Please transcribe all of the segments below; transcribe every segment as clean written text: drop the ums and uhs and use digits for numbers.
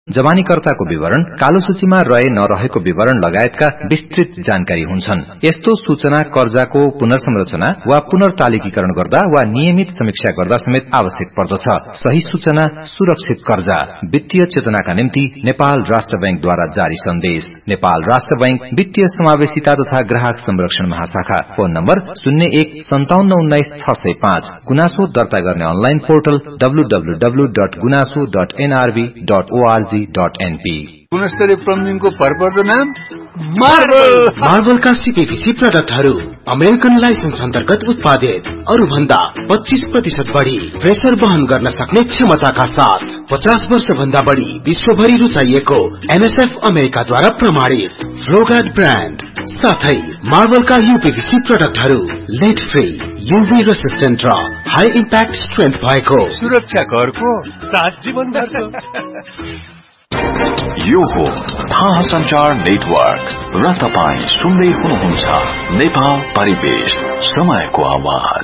जवानीकर्ताको विवरण, कालो सूचीमा रहे नरहेको विवरण लगायतका विस्तृत जानकारी हुन्छन्। यस्तो सूचना कर्जाको पुनर्संरचना वा पुनर्तालिकीकरण गर्दा वा नियमित समीक्षा गर्दा समेत आवश्यक पर्दछ। सही सूचना, सुरक्षित कर्जा। वित्तीय चेतनाका निम्ति नेपाल राष्ट्र बैंकद्वारा जारी सन्देश। नेपाल राष्ट्र बैंक वित्तीय समावेशिता तथा ग्राहक संरक्षण महाशाखा। Phone number 01-5719-605। गुनासो दर्ता गर्ने अनलाइन पोर्टल www.gunaso.nrb.org.np। गुणस्तरीय प्लम्बिङको भरपर्दो नाम मार्बलका सीपीवीसी प्रोडक्टहरू अमेरिकन लाइसेन्स अन्तर्गत उत्पादित, अरू भन्दा 25% बढी प्रेसर वहन गर्न सक्ने क्षमताका साथ 50 वर्ष भन्दा बढी विश्वभरि रुचाइएको एनएसएफ अमेरिकाद्वारा प्रमाणित फ्लोगार्ड ब्रान्ड साथै मार्बलका यूपीवीसी प्रोडक्टहरू लेड फ्री, यूभी रेसिस्टेन्ट र हाई इम्प्याक्ट स्ट्रेन्थ भएको सुरक्षा घरको साथ जीवनभरको। यो हो थाहा संचार नेटवर्क र तपाईं सुन्दै हुनुहुन्छ नेपाल परिवेश, समयको आवाज।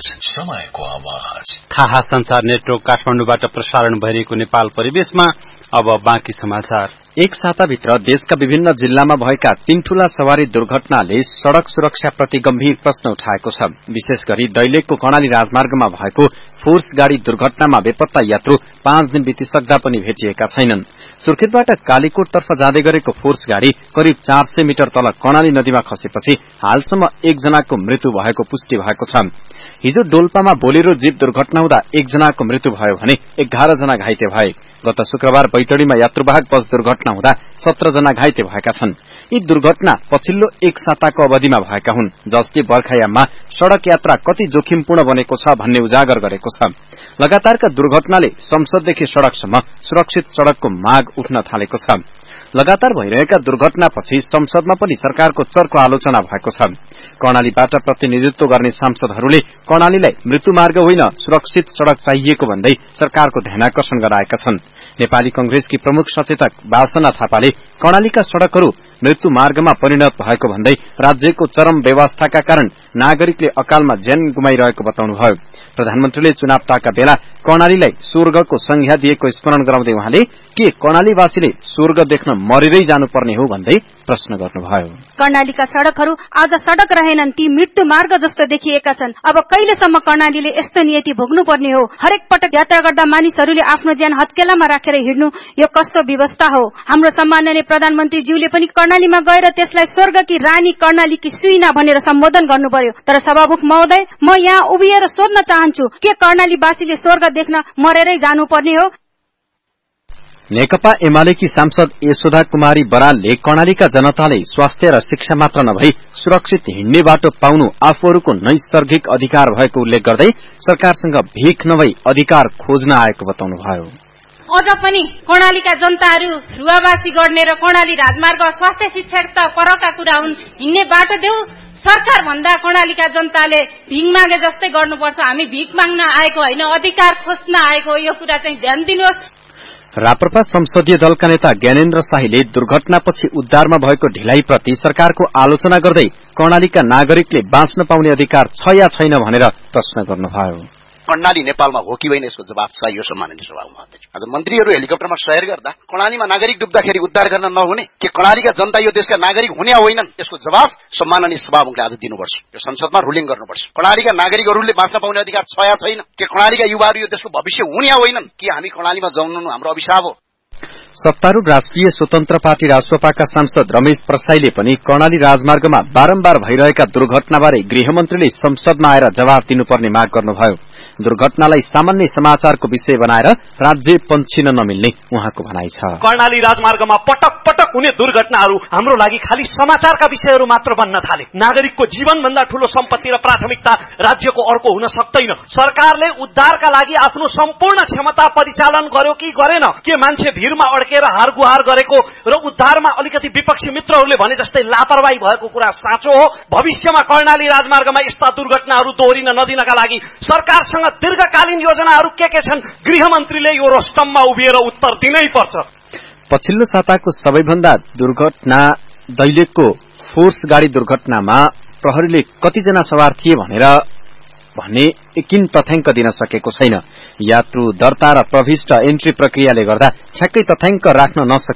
थाहा संचार नेटवर्क काठमाडौँबाट प्रसारण भइरहेको नेपाल परिवेशमा अब बाँकी समाचार। एक साताभित्र देशका विभिन्न जिल्लामा भएका 3 ठूला सवारी दुर्घटनाले सड़क सुरक्षाप्रति गम्भीर प्रश्न उठाएको छ। विशेष गरी दैलेखको कर्णाली राजमार्गमा भएको फोर्स गाड़ी दुर्घटनामा बेपत्ता यात्रु 5 दिन बितिसक्दा पनि भेटिएका छैनन्। सुर्खेतबाट कालीकोटतर्फ जाँदै गरेको फोर्स गाड़ी करिब 400 मिटर तल कर्णाली नदीमा खसेपछि हालसम्म 1 जनाको मृत्यु भएको पुष्टि भएको छ। हिजो डोल्पामा बोलेरो जीप दुर्घटना हुँदा 1 जनाको मृत्यु भयो भने 11 जना घाइते भए। गत शुक्रबार बैतडीमा यात्रुवाहक बस दुर्घटना हुँदा 17 जना घाइते भएका छन्। यी दुर्घटना पछिल्लो 1 साताको अवधिमा भएका हुन्, जसले बर्खायाममा सड़क यात्रा कति जोखिमपूर्ण बनेको छ भन्ने उजागर गरेको छ। लगातारका दुर्घटनाले संसददेखि सड़कसम्म सुरक्षित सड़कको माग उठ्न थालेको छ। लगातार भइरहेका दुर्घटनापछि संसदमा पनि सरकारको चर्को आलोचना भएको छ। कर्णालीबाट प्रतिनिधित्व गर्ने सांसदहरूले कर्णालीलाई मृत्युमार्ग होइन सुरक्षित सड़क चाहिएको भन्दै सरकारको ध्यानाकर्षण गराएका छन्। नेपाली कंग्रेसकी प्रमुख सचेतक वासना थापाले कर्णालीका सड़कहरू मृत्युमार्गमा परिणत भएको भन्दै राज्यको चरम व्यवस्थाका कारण नागरिकले अकालमा ज्यान गुमाइरहेको बताउनुभयो। प्रधानमन्त्रीले चुनावका बेला कर्णालीलाई स्वर्गको संज्ञा दिएको स्मरण गराउँदै उहाँले के कर्णालीवासीले स्वर्ग देख्न मरेरै जानुपर्ने हो भन्दै प्रश्न गर्नुभयो। कर्णालीका सड़कहरू आज सड़क रहेनन्, ती मृत्यु मार्ग जस्तो देखिएका छन्। अब कहिलेसम्म कर्णालीले यस्तो नियति भोग्नुपर्ने हो? हरेक पटक यात्रा गर्दा मानिसहरूले आफ्नो ज्यान हत्केलामा राखेर हिँड्नु यो कस्तो व्यवस्था हो? हाम्रो सम्माननीय प्रधानमन्त्रीज्यूले पनि कर्णालीमा गएर त्यसलाई स्वर्गकी रानी कर्णालीकी सुइना भनेर सम्बोधन गर्नु पर्यो। तर सभामुख महोदय, म यहाँ उभिएर सोध्न चाहन्छु, के कर्णालीवासीले स्वर्ग देख्न मरेरै जानुपर्ने हो? नेकपा एमालेकी सांसद यशोदा कुमारी बरालले कर्णालीका जनताले स्वास्थ्य र शिक्षा मात्र नभई सुरक्षित हिँड्ने बाटो पाउनु आफूहरूको नैसर्गिक अधिकार भएको उल्लेख गर्दै सरकारसँग भीख नभई अधिकार खोज्न आएको बताउनुभयो। अझ पनि कर्णालीका जनताहरू रुवावासी गर्ने र कर्णाली राजमार्ग स्वास्थ्य शिक्षा त परका कुरा हुन्, हिँड्ने बाटो देऊ। सरकार भन्दा कर्णालीका जनताले भिख मागे जस्तै गर्नुपर्छ। हामी भिख माग्न आएको होइन, अधिकार खोज्न आएको हो। यो कुरा चाहिँ ध्यान दिनुहोस्। राप्रपा संसदीय दलका नेता ज्ञानेन्द्र शाहीले दुर्घटनापछि उद्धारमा भएको ढिलाइप्रति सरकारको आलोचना गर्दै कर्णालीका नागरिकले बाँच्न पाउने अधिकार छ या छैन भनेर प्रश्न गर्नुभयो। कर्णाली नेपालमा हो कि होइन यसको जवाब चाहियो सम्माननीय सभामुख अध्यक्ष। आज मन्त्रीहरू हेलिकप्टरमा सयर गर्दा कर्णालीमा नागरिक डुब्दाखेरि उद्धार गर्न नहुने के कर्णालीका जनता यो देशका नागरिक हुने होइनन्? यसको जवाब सम्माननीय सभामुखले आज दिनुपर्छ। यो संसदमा रुलिङ गर्नुपर्छ। कर्णालीका नागरिकहरूले बाँच्न पाउने अधिकार छ या छैन? के कर्णालीका युवाहरू यो देशको भविष्य हुने होइनन्? कि हामी कर्णालीमा जन्मनु हाम्रो अभिशाप हो? सत्तारूढ़ राष्ट्रिय स्वतन्त्र पार्टी राजसपाका सांसद रमेश प्रसाईले पनि कर्णाली राजमार्गमा बारम्बार भइरहेका दुर्घटनाबारे गृहमन्त्रीले संसदमा आएर जवाब दिनुपर्ने माग गर्नुभयो। दुर्घटनालाई सामान्य समाचारको विषय बनाएर राज्य पन्छिन नमिल्ने उहाँको भनाइ छ। कर्णाली राजमार्गमा पटक पटक हुने दुर्घटनाहरू हाम्रो लागि खाली समाचारका विषयहरू मात्र बन्न थाले। नागरिकको जीवनभन्दा ठूलो सम्पत्ति र प्राथमिकता राज्यको अर्को हुन सक्दैन। सरकारले उद्धारका लागि आफ्नो सम्पूर्ण क्षमता परिचालन गर्यो कि गरेन? के मान्छे भिरमा अड्केर हारगुहार गरेको र उद्धारमा अलिकति विपक्षी मित्रहरूले भने जस्तै लापरवाही भएको कुरा साँचो हो? भविष्यमा कर्णाली राजमार्गमा यस्ता दुर्घटनाहरू दोहोरिन नदिनका लागि सरकारसँग दीर्घकालीन योजनाहरू के छन्? गृहमन्त्रीले यो रोस्टममा उभिएर उत्तर दिनै पर्छ। पछिल्लो साताको सबैभन्दा दुर्घटना दैलेखको फोर्स गाड़ी दुर्घटनामा प्रहरीले कतिजना सवार थिए भन्ने एकिन तथ्याङ्क दिन सकेको छैन। यात्रु दर्ता र प्रविष्ट एन्ट्री प्रक्रियाले गर्दा ठ्याक्कै तथ्याङ्क राख्न